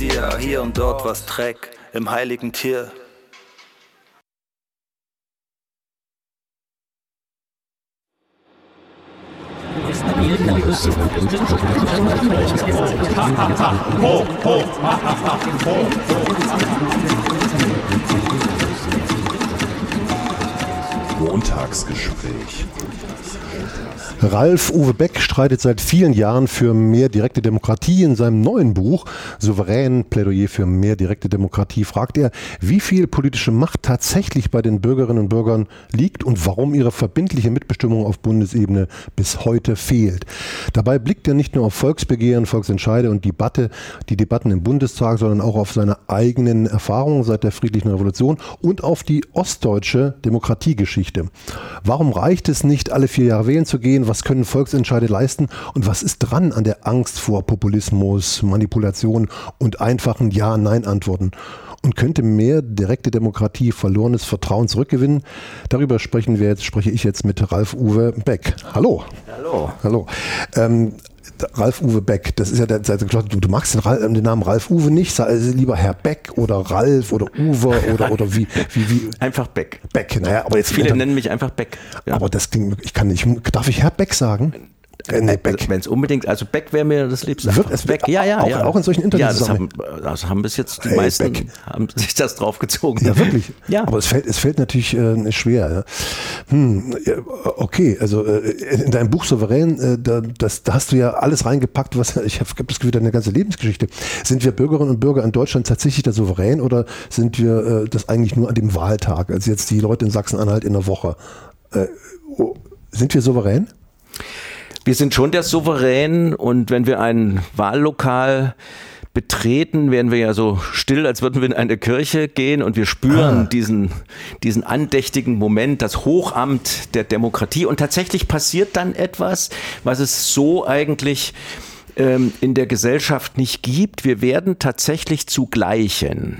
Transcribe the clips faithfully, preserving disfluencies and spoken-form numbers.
dir, hier und dort was Dreck im heiligen Tier. Montagsgespräch. Ralf Uwe Beck streitet seit vielen Jahren für mehr direkte Demokratie. In seinem neuen Buch Souverän, Plädoyer für mehr direkte Demokratie fragt er, wie viel politische Macht tatsächlich bei den Bürgerinnen und Bürgern liegt und warum ihre verbindliche Mitbestimmung auf Bundesebene bis heute fehlt. Dabei blickt er nicht nur auf Volksbegehren, Volksentscheide und Debatte, die Debatten im Bundestag, sondern auch auf seine eigenen Erfahrungen seit der friedlichen Revolution und auf die ostdeutsche Demokratiegeschichte. Warum reicht es nicht, alle vier Jahre wählen zu gehen? Was können Volksentscheide leisten und was ist dran an der Angst vor Populismus, Manipulation und einfachen Ja-Nein-Antworten? Und könnte mehr direkte Demokratie verlorenes Vertrauen zurückgewinnen? Darüber sprechen wir jetzt, spreche ich jetzt mit Ralf Uwe Beck. Hallo. Hallo. Hallo. Ähm, Ralf Uwe Beck, das ist ja der, der du, du magst den, Ralf, den Namen Ralf Uwe nicht, sag also lieber Herr Beck oder Ralf oder Uwe oder oder wie wie wie einfach Beck. Beck, naja, aber jetzt viele dann, nennen mich einfach Beck. Ja. Aber das klingt, ich kann nicht, darf ich Herr Beck sagen? Äh, nee, Beck. Wenn es unbedingt, also Beck wäre mir das Liebste. Wird es Beck, ja, ja, auch, ja. Auch in solchen Interviews. Ja, das haben, das haben bis jetzt die hey, meisten Beck. haben sich das draufgezogen. Ja, wirklich. Ja. Aber es fällt, es fällt natürlich äh, schwer. Ja. Hm, okay, also äh, in deinem Buch Souverän, äh, da, das, da hast du ja alles reingepackt, was ich habe das Gefühl, deine ganze Lebensgeschichte. Sind wir Bürgerinnen und Bürger in Deutschland tatsächlich der Souverän oder sind wir äh, das eigentlich nur an dem Wahltag, also jetzt die Leute in Sachsen-Anhalt in der Woche? Äh, oh, sind wir souverän? Wir sind schon der Souverän und wenn wir ein Wahllokal betreten, werden wir ja so still, als würden wir in eine Kirche gehen und wir spüren ah. diesen, diesen andächtigen Moment, das Hochamt der Demokratie und tatsächlich passiert dann etwas, was es so eigentlich ähm, in der Gesellschaft nicht gibt. Wir werden tatsächlich zu Gleichen.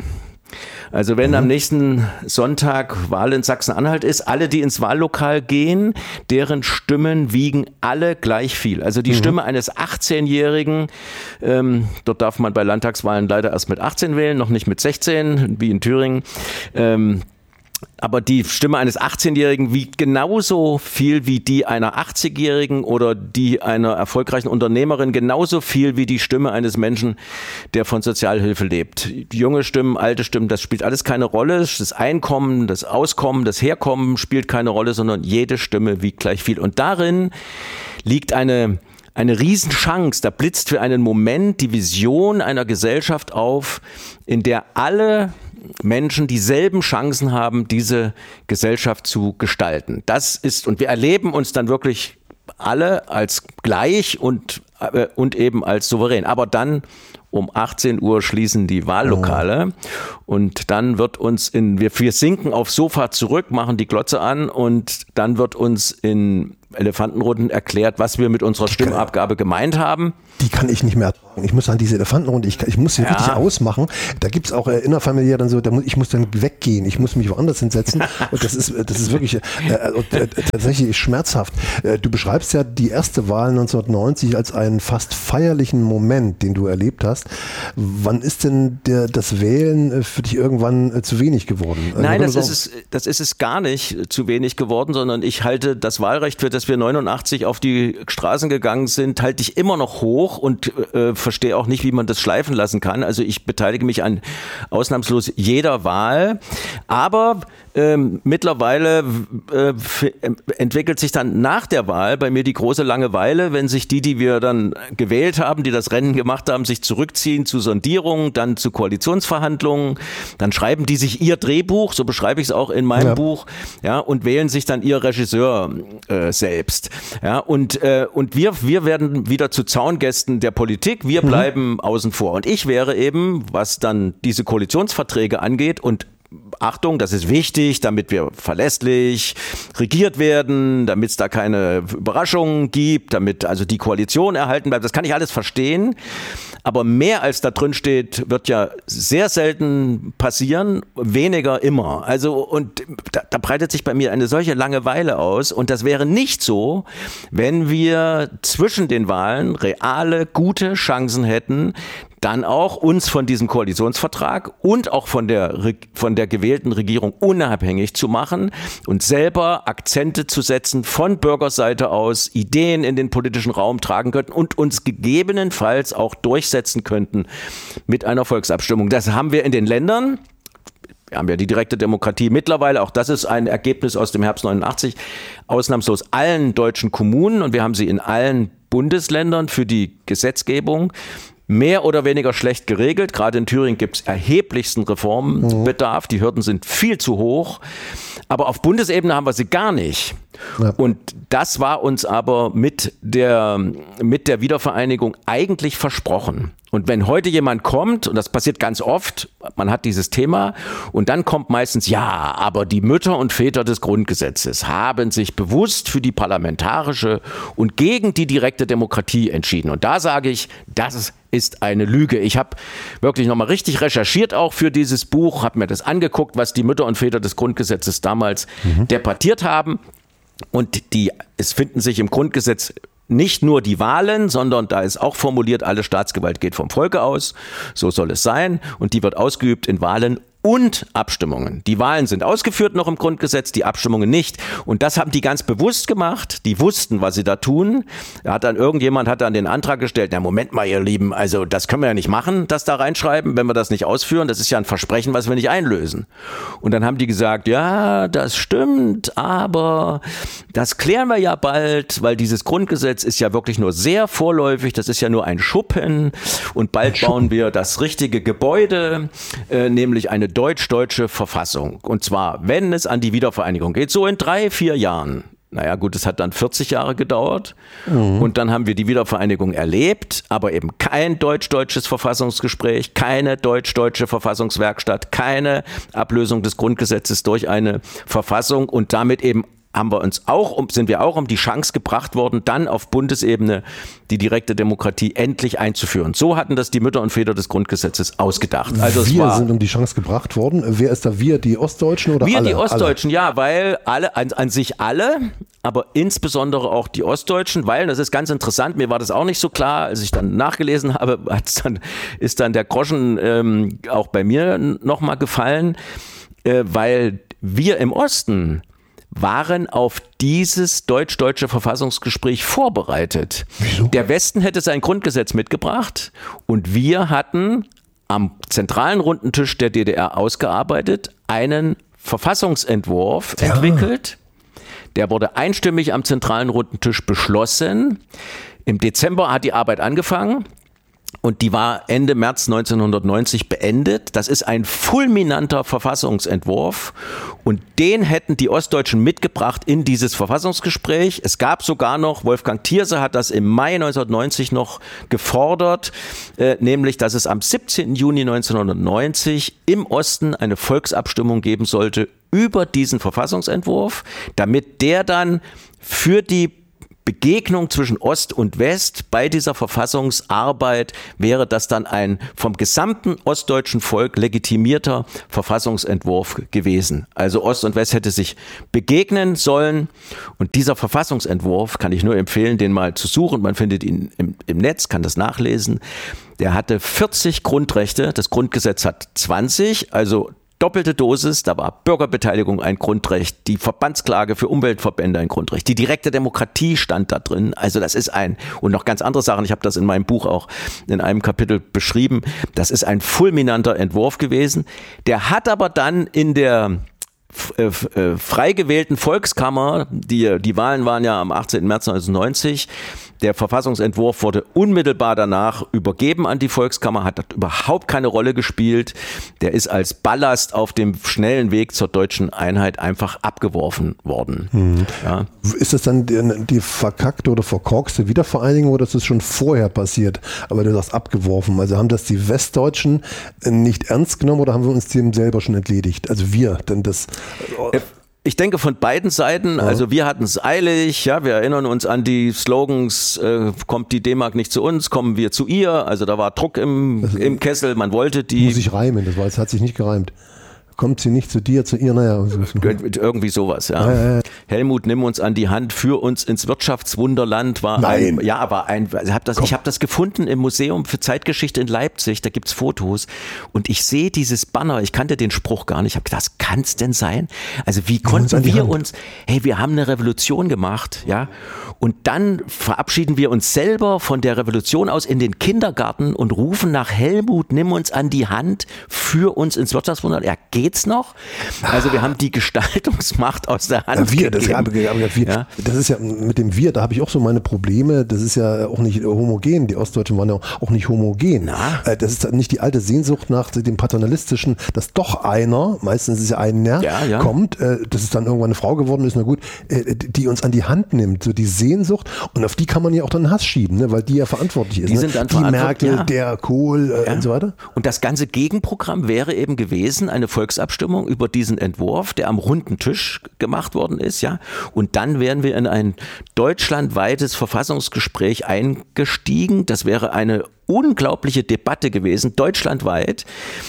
Also wenn am nächsten Sonntag Wahl in Sachsen-Anhalt ist, alle, die ins Wahllokal gehen, deren Stimmen wiegen alle gleich viel. Also die mhm. Stimme eines achtzehnjährigen, ähm, dort darf man bei Landtagswahlen leider erst mit achtzehn wählen, noch nicht mit sechzehn, wie in Thüringen. Ähm, Aber die Stimme eines achtzehnjährigen wiegt genauso viel wie die einer achtzigjährigen oder die einer erfolgreichen Unternehmerin, genauso viel wie die Stimme eines Menschen, der von Sozialhilfe lebt. Junge Stimmen, alte Stimmen, das spielt alles keine Rolle. Das Einkommen, das Auskommen, das Herkommen spielt keine Rolle, sondern jede Stimme wiegt gleich viel. Und darin liegt eine Eine Riesenchance, da blitzt für einen Moment die Vision einer Gesellschaft auf, in der alle Menschen dieselben Chancen haben, diese Gesellschaft zu gestalten. Das ist, und wir erleben uns dann wirklich alle als gleich und, äh, und eben als souverän. Aber dann um achtzehn Uhr schließen die Wahllokale oh. und dann wird uns in, wir, wir sinken aufs Sofa zurück, machen die Glotze an und dann wird uns in Elefantenrunden erklärt, was wir mit unserer Stimmabgabe gemeint haben. Die kann ich nicht mehr ertragen. Ich muss an diese Elefantenrunde, ich, ich muss sie ja. wirklich ausmachen. Da gibt es auch äh, innerfamiliär dann so, da muss, ich muss dann weggehen, ich muss mich woanders hinsetzen. Und das ist, das ist wirklich äh, äh, tatsächlich schmerzhaft. Äh, du beschreibst ja die erste Wahl neunzehnhundertneunzig als einen fast feierlichen Moment, den du erlebt hast. Wann ist denn der, das Wählen für dich irgendwann äh, zu wenig geworden? Nein, das ist, es, das ist es gar nicht zu wenig geworden, sondern ich halte das Wahlrecht, für das wir neunundachtzig auf die Straßen gegangen sind, halte ich immer noch hoch und äh, verstehe auch nicht, wie man das schleifen lassen kann. Also ich beteilige mich an ausnahmslos jeder Wahl, aber ähm, mittlerweile äh, f- entwickelt sich dann nach der Wahl bei mir die große Langeweile, wenn sich die, die wir dann gewählt haben, die das Rennen gemacht haben, sich zurückziehen zu Sondierungen, dann zu Koalitionsverhandlungen, dann schreiben die sich ihr Drehbuch, so beschreibe ich es auch in meinem ja. Buch, ja, und wählen sich dann ihr Regisseur äh, selbst. Ja, und, äh, und wir, wir werden wieder zu Zaungästen der Politik, wir bleiben mhm. außen vor. Und ich wäre eben, was dann diese Koalitionsverträge angeht und Achtung, das ist wichtig, damit wir verlässlich regiert werden, damit es da keine Überraschungen gibt, damit also die Koalition erhalten bleibt. Das kann ich alles verstehen. Aber mehr als da drin steht, wird ja sehr selten passieren, weniger immer. Also und da, da breitet sich bei mir eine solche Langeweile aus. Und das wäre nicht so, wenn wir zwischen den Wahlen reale, gute Chancen hätten, dann auch uns von diesem Koalitionsvertrag und auch von der, von der gewählten Regierung unabhängig zu machen und selber Akzente zu setzen, von Bürgerseite aus Ideen in den politischen Raum tragen könnten und uns gegebenenfalls auch durchsetzen könnten mit einer Volksabstimmung. Das haben wir in den Ländern. Wir haben ja die direkte Demokratie mittlerweile, auch das ist ein Ergebnis aus dem Herbst neunundachtzig, ausnahmslos allen deutschen Kommunen und wir haben sie in allen Bundesländern für die Gesetzgebung mehr oder weniger schlecht geregelt. Gerade in Thüringen gibt es erheblichsten Reformbedarf. Die Hürden sind viel zu hoch. Aber auf Bundesebene haben wir sie gar nicht. Ja. Und das war uns aber mit der, mit der Wiedervereinigung eigentlich versprochen. Und wenn heute jemand kommt, und das passiert ganz oft, man hat dieses Thema, und dann kommt meistens, ja, aber die Mütter und Väter des Grundgesetzes haben sich bewusst für die parlamentarische und gegen die direkte Demokratie entschieden. Und da sage ich, das ist eine Lüge. Ich habe wirklich nochmal richtig recherchiert auch für dieses Buch, habe mir das angeguckt, was die Mütter und Väter des Grundgesetzes damals mhm. debattiert haben. Und die, es finden sich im Grundgesetz nicht nur die Wahlen, sondern da ist auch formuliert, alle Staatsgewalt geht vom Volke aus. So soll es sein. Und die wird ausgeübt in Wahlen und Abstimmungen. Die Wahlen sind ausgeführt noch im Grundgesetz, die Abstimmungen nicht. Und das haben die ganz bewusst gemacht. Die wussten, was sie da tun. Da hat dann irgendjemand hat dann den Antrag gestellt, na Moment mal, ihr Lieben, also das können wir ja nicht machen, das da reinschreiben, wenn wir das nicht ausführen. Das ist ja ein Versprechen, was wir nicht einlösen. Und dann haben die gesagt, ja, das stimmt, aber das klären wir ja bald, weil dieses Grundgesetz ist ja wirklich nur sehr vorläufig. Das ist ja nur ein Schuppen. Und bald bauen wir das richtige Gebäude, äh, nämlich eine deutsch-deutsche Verfassung. Und zwar, wenn es an die Wiedervereinigung geht, so in drei, vier Jahren. Naja gut, es hat dann vierzig Jahre gedauert mhm. und dann haben wir die Wiedervereinigung erlebt, aber eben kein deutsch-deutsches Verfassungsgespräch, keine deutsch-deutsche Verfassungswerkstatt, keine Ablösung des Grundgesetzes durch eine Verfassung und damit eben haben wir uns auch, sind wir auch um die Chance gebracht worden, dann auf Bundesebene die direkte Demokratie endlich einzuführen. So hatten das die Mütter und Väter des Grundgesetzes ausgedacht. Also wir es war, sind um die Chance gebracht worden. Wer ist da wir? Die Ostdeutschen oder wir alle? Wir die Ostdeutschen, alle? Ja, weil alle, an, an sich alle, aber insbesondere auch die Ostdeutschen, weil, das ist ganz interessant, mir war das auch nicht so klar, als ich dann nachgelesen habe, hat's dann, ist dann der Groschen ähm, auch bei mir nochmal gefallen, äh, weil wir im Osten waren auf dieses deutsch-deutsche Verfassungsgespräch vorbereitet. Wieso? Der Westen hätte sein Grundgesetz mitgebracht und wir hatten am zentralen runden Tisch der D D R ausgearbeitet, einen Verfassungsentwurf ja. entwickelt. Der wurde einstimmig am zentralen runden Tisch beschlossen. Im Dezember hat die Arbeit angefangen. Und die war Ende März neunzehnhundertneunzig beendet. Das ist ein fulminanter Verfassungsentwurf und den hätten die Ostdeutschen mitgebracht in dieses Verfassungsgespräch. Es gab sogar noch, Wolfgang Thierse hat das im Mai neunzehnhundertneunzig noch gefordert, äh, nämlich, dass es am siebzehnten Juni neunzehnhundertneunzig im Osten eine Volksabstimmung geben sollte über diesen Verfassungsentwurf, damit der dann für die Begegnung zwischen Ost und West bei dieser Verfassungsarbeit wäre das dann ein vom gesamten ostdeutschen Volk legitimierter Verfassungsentwurf gewesen. Also Ost und West hätte sich begegnen sollen und dieser Verfassungsentwurf kann ich nur empfehlen, den mal zu suchen. Man findet ihn im, im Netz, kann das nachlesen. Der hatte vierzig Grundrechte, das Grundgesetz hat zwanzig, also doppelte Dosis, da war Bürgerbeteiligung ein Grundrecht, die Verbandsklage für Umweltverbände ein Grundrecht, die direkte Demokratie stand da drin, also das ist ein, und noch ganz andere Sachen, ich habe das in meinem Buch auch in einem Kapitel beschrieben, das ist ein fulminanter Entwurf gewesen, der hat aber dann in der äh, äh, frei gewählten Volkskammer, die, die Wahlen waren ja am achtzehnten März neunzehnhundertneunzig, der Verfassungsentwurf wurde unmittelbar danach übergeben an die Volkskammer, hat überhaupt keine Rolle gespielt. Der ist als Ballast auf dem schnellen Weg zur deutschen Einheit einfach abgeworfen worden. Mhm. Ja. Ist das dann die, die verkackte oder verkorkste Wiedervereinigung oder ist das schon vorher passiert? Aber du sagst abgeworfen. Also haben das die Westdeutschen nicht ernst genommen oder haben wir uns dem selber schon entledigt? Also wir, denn das... Äh, Ich denke von beiden Seiten, also wir hatten es eilig, ja, wir erinnern uns an die Slogans, äh, kommt die D-Mark nicht zu uns, kommen wir zu ihr, also da war Druck im, also, im Kessel, man wollte die... Muss ich reimen, das war, es hat sich nicht gereimt. Kommt sie nicht zu dir, zu ihr, naja. Irgendwie sowas, ja. ja, ja, ja. Helmut, nimm uns an die Hand, führ uns ins Wirtschaftswunderland, war Nein. ein, ja, war ein, ich habe das, ich hab das gefunden im Museum für Zeitgeschichte in Leipzig, da gibt's Fotos und ich sehe dieses Banner, ich kannte den Spruch gar nicht, ich habe gedacht, das kann's denn sein? Also wie konnten wir uns, hey, wir haben eine Revolution gemacht, ja, und dann verabschieden wir uns selber von der Revolution aus in den Kindergarten und rufen nach Helmut, nimm uns an die Hand, führ uns ins Wirtschaftswunderland. Ja, geht's noch? Also wir haben die Gestaltungsmacht aus der Hand ja, wir, gegeben. Das, wir, ja. das ist ja mit dem Wir, da habe ich auch so meine Probleme. Das ist ja auch nicht homogen. Die Ostdeutschen waren ja auch nicht homogen. Na? Das ist nicht die alte Sehnsucht nach dem paternalistischen, dass doch einer, meistens ist es ja einer, ja, ja. kommt, dass es dann irgendwann eine Frau geworden ist, na gut, die uns an die Hand nimmt. So die Sehnsucht. Und auf die kann man ja auch dann Hass schieben, ne? Weil die ja verantwortlich ist. Die ne? sind dann die Merkel, ja. der Kohl äh, ja. und so weiter. Und das ganze Gegenprogramm wäre eben gewesen, eine Volksabstimmung über diesen Entwurf, der am runden Tisch gemacht worden ist, ja. Und dann wären wir in ein deutschlandweites Verfassungsgespräch eingestiegen. Das wäre eine unglaubliche Debatte gewesen, deutschlandweit.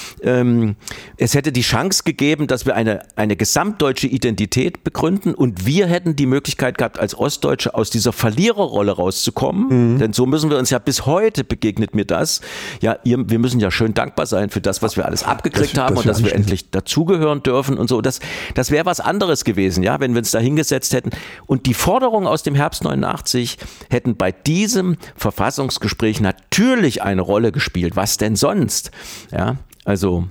Ähm, es hätte die Chance gegeben, dass wir eine, eine gesamtdeutsche Identität begründen und wir hätten die Möglichkeit gehabt, als Ostdeutsche aus dieser Verliererrolle rauszukommen. Mhm. Denn so müssen wir uns ja bis heute, begegnet mir das, ja, ihr, wir müssen ja schön dankbar sein für das, was wir alles abgekriegt das, haben das und dass wir endlich dazugehören dürfen und so. Das, das wäre was anderes gewesen, ja, wenn wir uns da hingesetzt hätten. Und die Forderungen aus dem Herbst neunundachtzig hätten bei diesem Verfassungsgespräch natürlich eine Rolle gespielt. Was denn sonst? Ja, also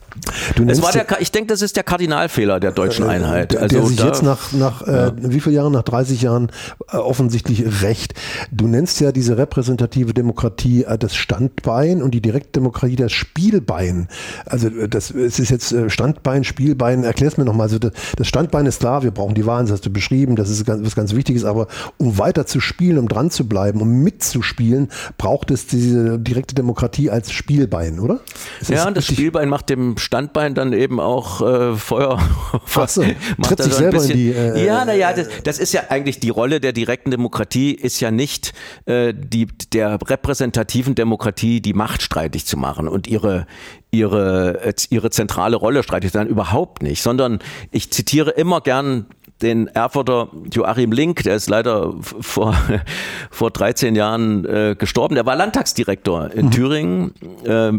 Du es war der, ich denke, das ist der Kardinalfehler der deutschen Einheit. Der, also der sich da, jetzt nach, nach ja. äh, wie viele Jahren, nach dreißig Jahren äh, offensichtlich rächt. Du nennst ja diese repräsentative Demokratie äh, das Standbein und die Direktdemokratie das Spielbein. Also das es ist jetzt äh, Standbein, Spielbein, erklär es mir nochmal. Also das, das Standbein ist klar, wir brauchen die Wahlen, das hast du beschrieben, das ist ganz, was ganz Wichtiges, aber um weiter zu spielen, um dran zu bleiben, um mitzuspielen, braucht es diese direkte Demokratie als Spielbein, oder? Ist ja, und das Spielbein macht dem Standbein dann eben auch äh, Feuer. Ach so, tritt sich selber in die... Äh, ja, naja, das, das ist ja eigentlich die Rolle der direkten Demokratie, ist ja nicht äh, die der repräsentativen Demokratie die Macht streitig zu machen und ihre ihre ihre zentrale Rolle streitig zu sein, überhaupt nicht, sondern ich zitiere immer gern den Erfurter Joachim Link, der ist leider vor, vor dreizehn Jahren äh, gestorben, der war Landtagsdirektor in mhm. Thüringen, äh,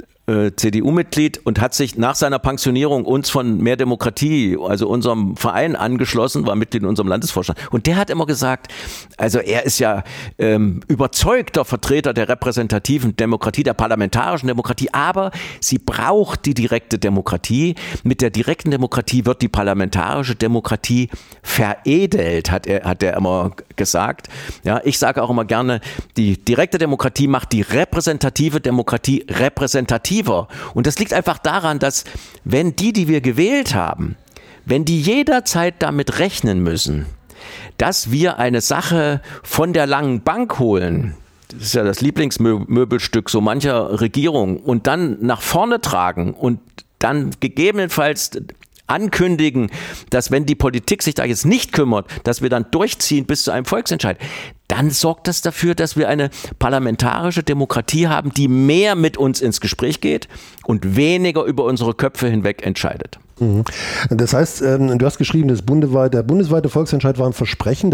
C D U-Mitglied und hat sich nach seiner Pensionierung uns von Mehr Demokratie, also unserem Verein, angeschlossen, war Mitglied in unserem Landesvorstand. Und der hat immer gesagt, also er ist ja ähm, überzeugter Vertreter der repräsentativen Demokratie, der parlamentarischen Demokratie, aber sie braucht die direkte Demokratie. Mit der direkten Demokratie wird die parlamentarische Demokratie veredelt, hat er, hat er immer gesagt. Ja, ich sage auch immer gerne, die direkte Demokratie macht die repräsentative Demokratie repräsentativ. Und das liegt einfach daran, dass wenn die, die wir gewählt haben, wenn die jederzeit damit rechnen müssen, dass wir eine Sache von der langen Bank holen, das ist ja das Lieblingsmöbelstück so mancher Regierung, und dann nach vorne tragen und dann gegebenenfalls ankündigen, dass wenn die Politik sich da jetzt nicht kümmert, dass wir dann durchziehen bis zu einem Volksentscheid, dann sorgt das dafür, dass wir eine parlamentarische Demokratie haben, die mehr mit uns ins Gespräch geht und weniger über unsere Köpfe hinweg entscheidet. Das heißt, du hast geschrieben, das bundesweite, der bundesweite Volksentscheid war ein Versprechen.